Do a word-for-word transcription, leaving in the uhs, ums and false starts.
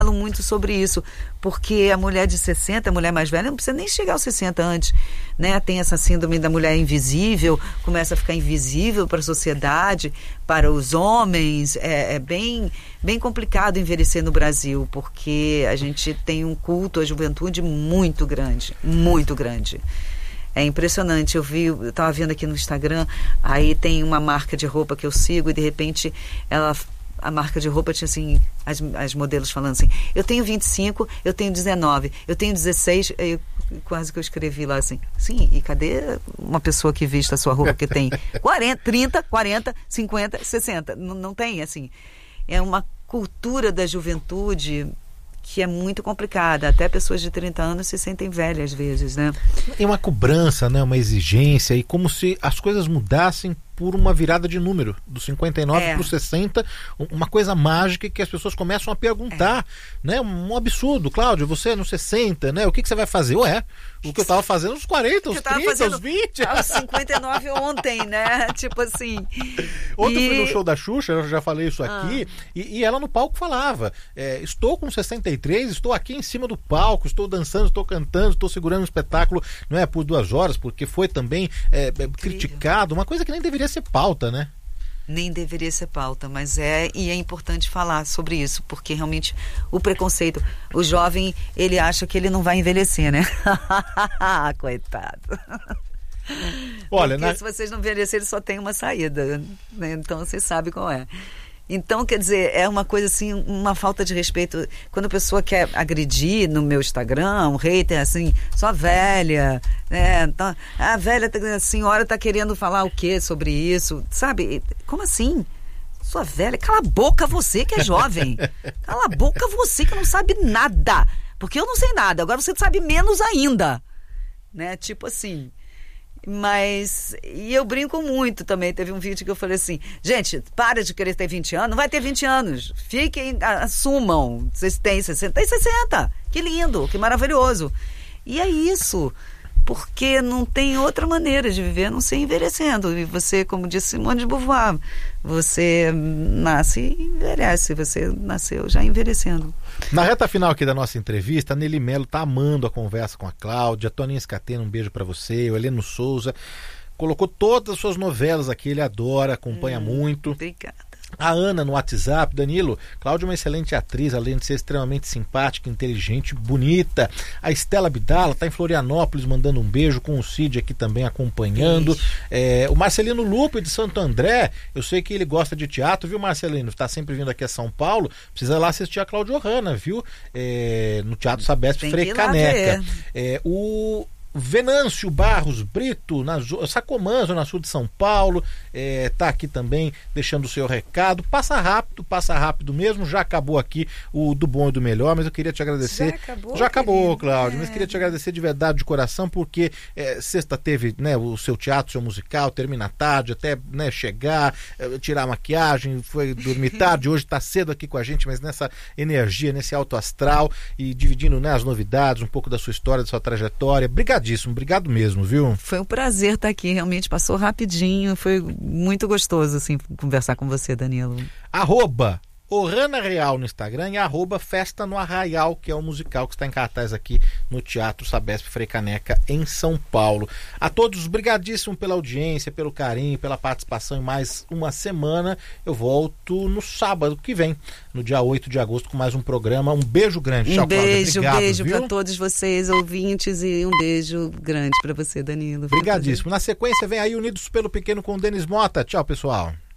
falo muito sobre isso, porque a mulher de sessenta, a mulher mais velha, não precisa nem chegar aos sessenta antes, né? Tem essa síndrome da mulher invisível, começa a ficar invisível para a sociedade, para os homens. É, é bem, bem complicado envelhecer no Brasil, porque a gente tem um culto à juventude muito grande, muito grande. É impressionante, eu vi, eu estava vendo aqui no Instagram, aí tem uma marca de roupa que eu sigo e de repente ela... A marca de roupa tinha assim, as, as modelos falando assim, eu tenho vinte e cinco, eu tenho dezenove, eu tenho dezesseis, eu, quase que eu escrevi lá assim, sim, e cadê uma pessoa que vista a sua roupa que tem quarenta, trinta, quarenta, cinquenta, sessenta? Não, não tem, assim. É uma cultura da juventude que é muito complicada. Até pessoas de trinta anos se sentem velhas às vezes, né? É uma cobrança, né? Uma exigência, e como se as coisas mudassem por uma virada de número, do cinquenta e nove é. para o sessenta, uma coisa mágica que as pessoas começam a perguntar, é. né? Um absurdo. Cláudio, você nos sessenta, né? O que, que você vai fazer? Ué, o que eu estava fazendo nos quarenta, os trinta, os vinte. Aos cinquenta e nove ontem, né? Tipo assim. Ontem e... eu fui no show da Xuxa, eu já falei isso aqui, ah. e, e ela no palco falava, é, estou com sessenta e três, estou aqui em cima do palco, estou dançando, estou cantando, estou segurando um espetáculo, não é por duas horas, porque foi também é, criticado, uma coisa que nem deveria ser pauta, né? Nem deveria ser pauta, mas é, e é importante falar sobre isso, porque realmente o preconceito, o jovem, ele acha que ele não vai envelhecer, né? Coitado. Olha, porque na... se vocês não envelhecerem, só tem uma saída, né? Então vocês sabem qual é. Então, quer dizer, é uma coisa assim, uma falta de respeito. Quando a pessoa quer agredir no meu Instagram, um hater assim, só velha, né? Então, a velha, a senhora tá querendo falar o quê sobre isso? Sabe? Como assim? Sua velha, cala a boca você que é jovem. Cala a boca você que não sabe nada. Porque eu não sei nada, agora você sabe menos ainda. Né? Tipo assim... Mas, e eu brinco muito também. Teve um vídeo que eu falei assim, gente, para de querer ter vinte anos, não vai ter vinte anos, fiquem, assumam, vocês têm sessenta e sessenta, que lindo, que maravilhoso. E é isso, porque não tem outra maneira de viver a não ser envelhecendo. E você, como disse Simone de Beauvoir, você nasce e envelhece, você nasceu já envelhecendo. Na reta final aqui da nossa entrevista, a Nelly Mello tá amando a conversa com a Cláudia, a Toninha Scatena, um beijo para você, o Heleno Souza, colocou todas as suas novelas aqui, ele adora, acompanha hum, muito. Obrigada. A Ana no WhatsApp, Danilo, Cláudia é uma excelente atriz, além de ser extremamente simpática, inteligente, bonita. A Estela Abdala está em Florianópolis mandando um beijo, com o Cid aqui também acompanhando. É, o Marcelino Lupe de Santo André, eu sei que ele gosta de teatro, viu, Marcelino? Está sempre vindo aqui a São Paulo, precisa lá assistir a Cláudia Ohana, viu? É, no Teatro Sabesp Frei Caneca. É, o Venâncio Barros Brito, na Sacomã, Zona Sul de São Paulo, é, tá aqui também deixando o seu recado. Passa rápido, passa rápido mesmo. Já acabou aqui o do bom e do melhor, mas eu queria te agradecer. Já acabou, Já acabou, Cláudio, é. mas queria te agradecer de verdade, de coração, porque é, sexta teve, né, o seu teatro, seu musical, termina tarde, até, né, chegar, é, tirar a maquiagem, foi dormir tarde. Hoje tá cedo aqui com a gente, mas nessa energia, nesse alto astral e dividindo, né, as novidades, um pouco da sua história, da sua trajetória. Obrigado. Obrigado mesmo, viu? Foi um prazer estar aqui, realmente passou rapidinho, foi muito gostoso assim conversar com você, Danilo. Arroba Ohana Real no Instagram e arroba Festa no Arraial, que é o musical que está em cartaz aqui no Teatro Sabesp Frei Caneca, em São Paulo. A todos, brigadíssimo pela audiência, pelo carinho, pela participação em mais uma semana. Eu volto no sábado que vem, no dia oito de agosto, com mais um programa. Um beijo grande. Um Tchau, Cláudia. beijo, Obrigado, beijo viu? para todos vocês, ouvintes, e um beijo grande para você, Danilo. Obrigadíssimo. Na sequência vem aí Unidos pelo Pequeno com o Denis Mota. Tchau, pessoal.